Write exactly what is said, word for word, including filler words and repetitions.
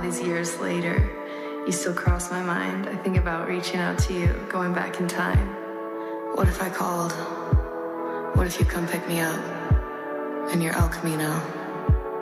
these years later, you still cross my mind. I think about reaching out to you, going back in time. What if I called? What if you come pick me up in your El Camino?